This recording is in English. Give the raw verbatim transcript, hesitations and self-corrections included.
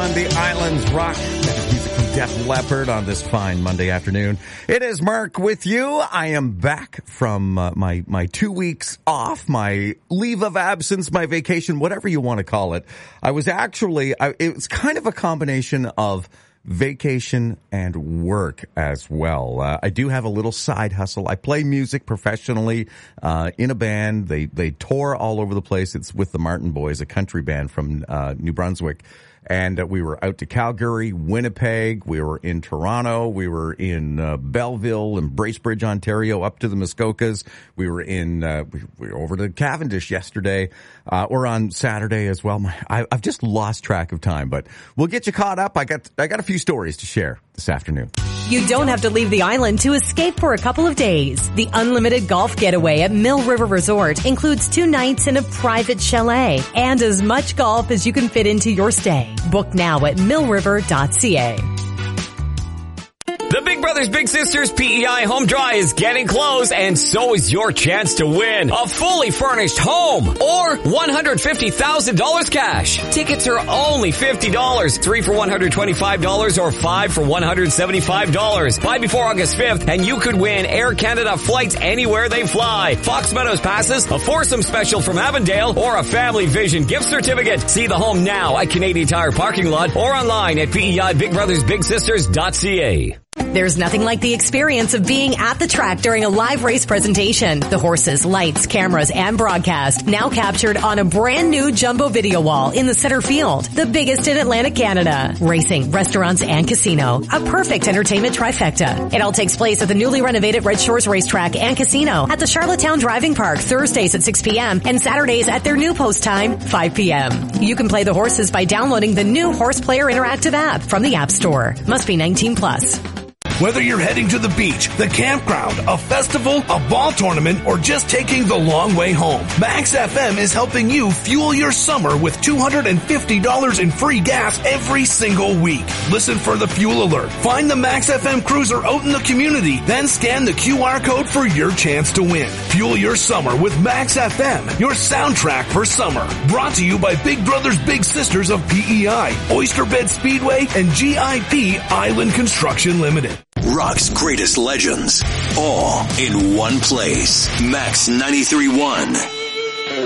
on the Islands Rock. That is music from Def Leppard on this fine Monday afternoon. It is Mark with you. I am back from uh, my, my two weeks off, my leave of absence, my vacation, whatever you want to call it. I was actually, I, it was kind of a combination of vacation and work as well. Uh, I do have a little side hustle. I play music professionally uh in a band. They they tour all over the place. It's with the Martin Boys, a country band from uh New Brunswick. And uh, we were out to Calgary, Winnipeg. We were in Toronto. We were in uh, Belleville and Bracebridge, Ontario, up to the Muskokas. We were in, uh, we, we were over to Cavendish yesterday, uh, or on Saturday as well. My, I, I've just lost track of time, but we'll get you caught up. I got, I got a few stories to share this afternoon. You don't have to leave the island to escape for a couple of days. The unlimited golf getaway at Mill River Resort includes two nights in a private chalet and as much golf as you can fit into your stay. Book now at mill river dot c a. The Big Brothers Big Sisters P E I Home Draw is getting close, and so is your chance to win a fully furnished home or one hundred fifty thousand dollars cash. Tickets are only fifty dollars, three for one hundred twenty-five dollars or five for one hundred seventy-five dollars. Buy before August fifth and you could win Air Canada flights anywhere they fly, Fox Meadows passes, a foursome special from Avondale, or a Family Vision gift certificate. See the home now at Canadian Tire parking lot or online at P E I Big Brothers Big Sisters dot c a. There's nothing like the experience of being at the track during a live race presentation. The horses, lights, cameras, and broadcast now captured on a brand new jumbo video wall in the center field, the biggest in Atlantic Canada. Racing, restaurants, and casino. A perfect entertainment trifecta. It all takes place at the newly renovated Red Shores Racetrack and Casino at the Charlottetown Driving Park Thursdays at six p.m. and Saturdays at their new post time, five p.m. You can play the horses by downloading the new Horse Player Interactive app from the App Store. Must be nineteen plus. Whether you're heading to the beach, the campground, a festival, a ball tournament, or just taking the long way home, Max F M is helping you fuel your summer with two hundred fifty dollars in free gas every single week. Listen for the fuel alert. Find the Max F M cruiser out in the community, then scan the Q R code for your chance to win. Fuel your summer with Max F M, your soundtrack for summer. Brought to you by Big Brothers Big Sisters of P E I, Oyster Bed Speedway, and G I P Island Construction Limited. Rock's greatest legends, all in one place. Max ninety-three point one.